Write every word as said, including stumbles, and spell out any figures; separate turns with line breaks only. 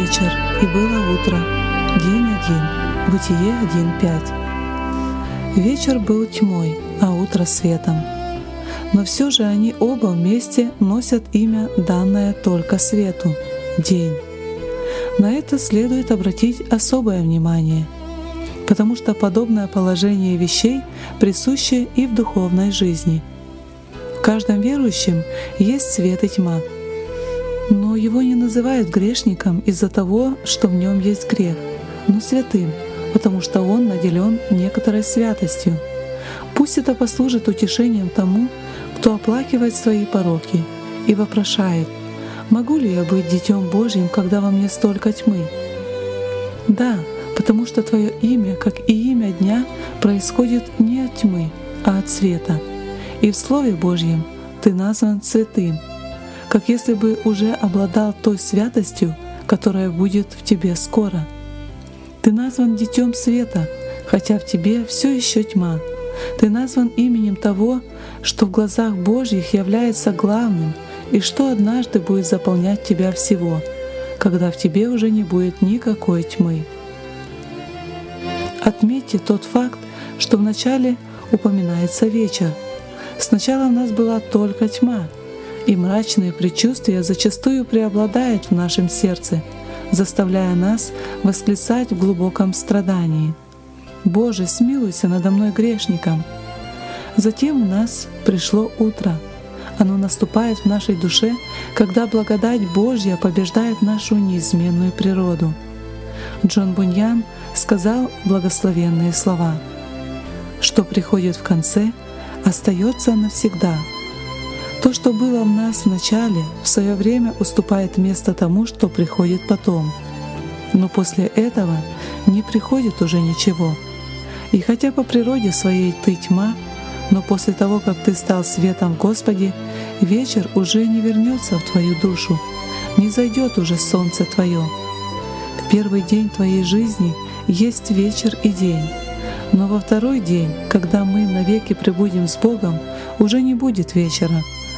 вечер, и было утро, день один. Бытие один пять. Вечер был тьмой, а утро светом. Но все же они оба вместе носят имя, данное только свету — день. На это следует обратить особое внимание, потому что подобное положение вещей присуще и в духовной жизни. В каждом верующем есть свет и тьма, но его не называют грешником из-за того, что в нем есть грех, но святым, потому что он наделен некоторой святостью. Пусть это послужит утешением тому, кто оплакивает свои пороки и вопрошает: «Могу ли я быть Детем Божьим, когда во мне столько тьмы?» Да, потому что твое имя, как и имя дня, происходит не от тьмы, а от света. И в Слове Божьем ты назван святым, как если бы уже обладал той святостью, которая будет в тебе скоро. Ты назван Детем Света, хотя в тебе все еще тьма. Ты назван именем того, что в глазах Божьих является главным и что однажды будет заполнять тебя всего, когда в тебе уже не будет никакой тьмы. Отметьте тот факт, что вначале упоминается вечер. Сначала у нас была только тьма, и мрачные предчувствия зачастую преобладают в нашем сердце, заставляя нас восклицать в глубоком страдании: «Боже, смилуйся надо мной грешником!» Затем у нас пришло утро. Оно наступает в нашей душе, когда благодать Божья побеждает нашу неизменную природу. Джон Буньян сказал благословенные слова: «Что приходит в конце, остается навсегда. То, что было в нас в начале, в свое время уступает место тому, что приходит потом. Но после этого не приходит уже ничего. И хотя по природе своей ты тьма, но после того, как ты стал светом в Господе, вечер уже не вернется в твою душу, не зайдет уже солнце твое. В первый день твоей жизни есть вечер и день, но во второй день, когда мы навеки пребудем с Богом, уже не будет вечера,